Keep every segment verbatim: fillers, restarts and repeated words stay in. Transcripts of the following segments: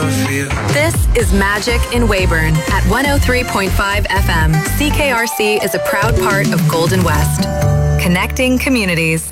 I feel. This is Magic in Weyburn at one oh three point five F M. C K R C is a proud part of Golden West. Connecting communities.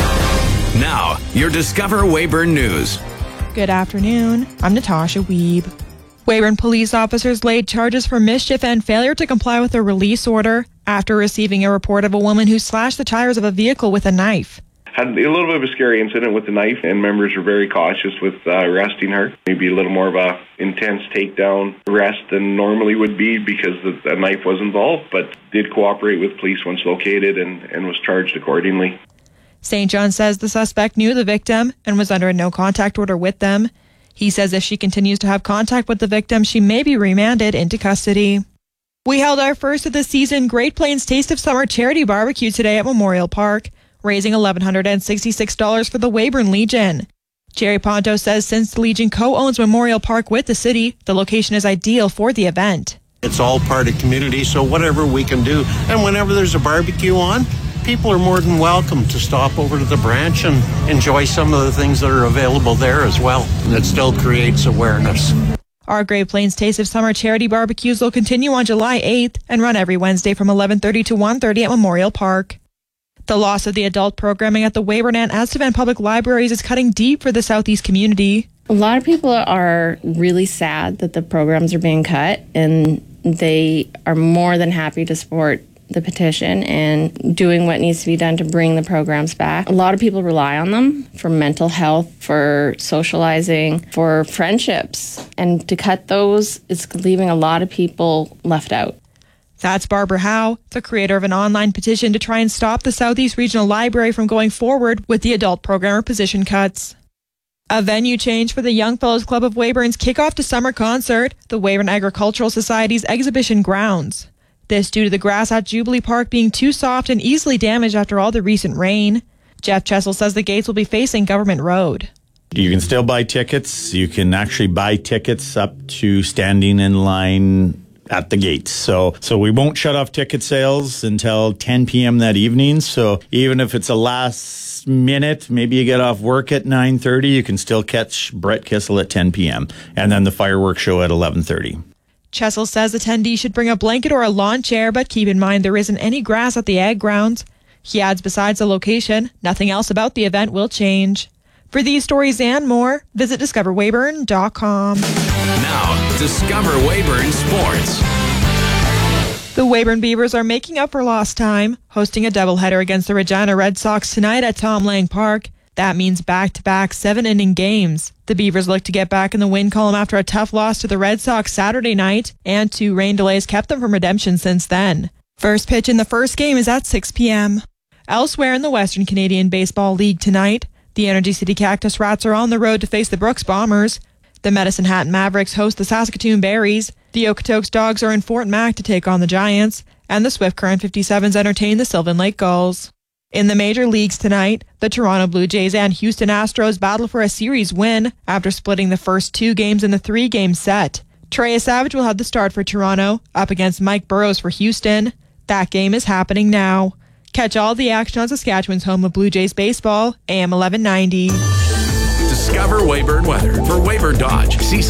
Now, your Discover Weyburn News. Good afternoon. I'm Natasha Weeb. Weyburn police officers laid charges for mischief and failure to comply with a release order after receiving a report of a woman who slashed the tires of a vehicle with a knife. Had a little bit of a scary incident with the knife, and members were very cautious with uh, arresting her. Maybe a little more of a intense takedown arrest than normally would be because the, the knife was involved, but did cooperate with police once located and, and was charged accordingly. Saint John says the suspect knew the victim and was under a no-contact order with them. He says if she continues to have contact with the victim, she may be remanded into custody. We held our first of the season Great Plains Taste of Summer charity barbecue today at Memorial Park, raising one thousand one hundred sixty-six dollars for the Weyburn Legion. Jerry Ponto says since the Legion co-owns Memorial Park with the city, the location is ideal for the event. It's all part of community, so whatever we can do. And whenever there's a barbecue on, people are more than welcome to stop over to the branch and enjoy some of the things that are available there as well. And it still creates awareness. Our Great Plains Taste of Summer charity barbecues will continue on July eighth and run every Wednesday from eleven thirty to one thirty at Memorial Park. The loss of the adult programming at the Weyburn and Estevan Public Libraries is cutting deep for the Southeast community. A lot of people are really sad that the programs are being cut, and they are more than happy to support the petition and doing what needs to be done to bring the programs back. A lot of people rely on them for mental health, for socializing, for friendships, and to cut those is leaving a lot of people left out. That's Barbara Howe, the creator of an online petition to try and stop the Southeast Regional Library from going forward with the adult programmer position cuts. A venue change for the Young Fellows Club of Weyburn's kickoff to summer concert, the Weyburn Agricultural Society's exhibition grounds. This due to the grass at Jubilee Park being too soft and easily damaged after all the recent rain. Jeff Chessel says the gates will be facing Government Road. You can still buy tickets. You can actually buy tickets up to standing in line at the gates. So so we won't shut off ticket sales until ten p.m. that evening. So even if it's a last minute, maybe you get off work at nine thirty, you can still catch Brett Kissel at ten p.m. and then the fireworks show at eleven thirty. Chessel says attendees should bring a blanket or a lawn chair, but keep in mind there isn't any grass at the ag grounds. He adds besides the location, nothing else about the event will change. For these stories and more, visit discover weyburn dot com. Now, Discover Weyburn Sports. The Weyburn Beavers are making up for lost time, hosting a doubleheader against the Regina Red Sox tonight at Tom Lang Park. That means back-to-back seven-inning games. The Beavers look to get back in the win column after a tough loss to the Red Sox Saturday night, and two rain delays kept them from redemption since then. First pitch in the first game is at six p.m. Elsewhere in the Western Canadian Baseball League tonight, the Energy City Cactus Rats are on the road to face the Brooks Bombers. The Medicine Hat Mavericks host the Saskatoon Berries. The Okotoks Dogs are in Fort Mac to take on the Giants. And the Swift Current fifty-sevens entertain the Sylvan Lake Gulls. In the major leagues tonight, the Toronto Blue Jays and Houston Astros battle for a series win after splitting the first two games in the three-game set. Trey Savage will have the start for Toronto, up against Mike Burrows for Houston. That game is happening now. Catch all the action on Saskatchewan's home of Blue Jays baseball, A M eleven ninety. Discover Weyburn weather for Weyburn Dodge. See